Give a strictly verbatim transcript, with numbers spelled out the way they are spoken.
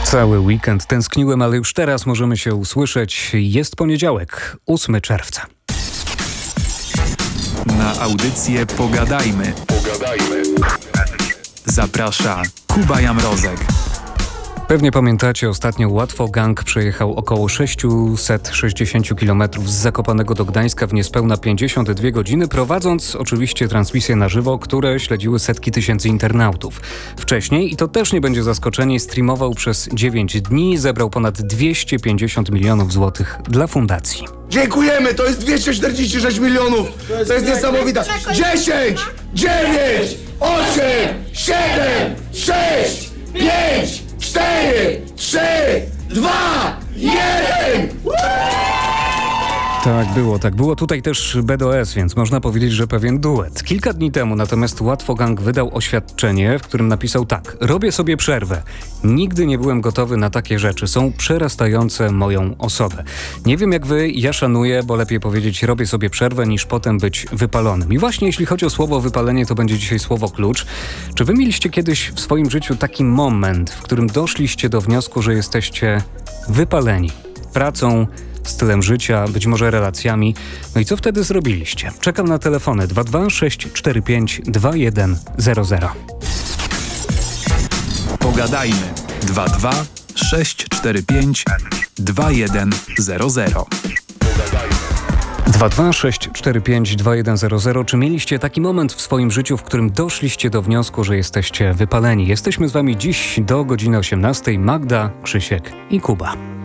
Cały weekend tęskniłem, ale już teraz możemy się usłyszeć. Jest poniedziałek, ósmego czerwca. Na audycję Pogadajmy. Pogadajmy. Zaprasza Kuba Jamrozek. Pewnie pamiętacie, ostatnio Łatwo Gang przejechał około sześćset sześćdziesiąt kilometrów z Zakopanego do Gdańska w niespełna pięćdziesiąt dwie godziny, prowadząc oczywiście transmisje na żywo, które śledziły setki tysięcy internautów. Wcześniej, i to też nie będzie zaskoczenie, streamował przez dziewięć dni, zebrał ponad dwieście pięćdziesiąt milionów złotych dla fundacji. Dziękujemy, to jest dwieście czterdzieści sześć milionów. To jest niesamowite. dziesięć, dziewięć, osiem, siedem, sześć, pięć, cztery, trzy, dwa, jeden. Tak było, tak było. Tutaj też B D S, więc można powiedzieć, że pewien duet. Kilka dni temu natomiast Łatwo Gang wydał oświadczenie, w którym napisał tak: robię sobie przerwę. Nigdy nie byłem gotowy na takie rzeczy. Są przerastające moją osobę. Nie wiem jak wy, ja szanuję, bo lepiej powiedzieć robię sobie przerwę, niż potem być wypalonym. I właśnie jeśli chodzi o słowo wypalenie, to będzie dzisiaj słowo klucz. Czy wy mieliście kiedyś w swoim życiu taki moment, w którym doszliście do wniosku, że jesteście wypaleni pracą, stylem życia, być może relacjami? No i co wtedy zrobiliście? Czekam na telefony dwa dwa sześć cztery pięć dwa jeden zero zero. Pogadajmy. dwa dwa sześć cztery pięć dwa jeden zero zero. dwa dwa sześć cztery pięć dwa jeden zero zero. Czy mieliście taki moment w swoim życiu, w którym doszliście do wniosku, że jesteście wypaleni? Jesteśmy z wami dziś do godziny osiemnastej. Magda, Krzysiek i Kuba.